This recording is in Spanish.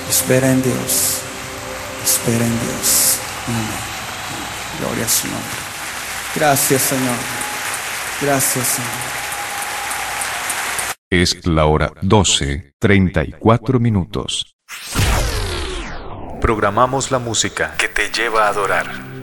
Espera en Dios. Espera en Dios. Amén. Gloria a su nombre. Gracias, Señor. Gracias, Señor. Es la hora 12:34. Programamos la música que te lleva a adorar.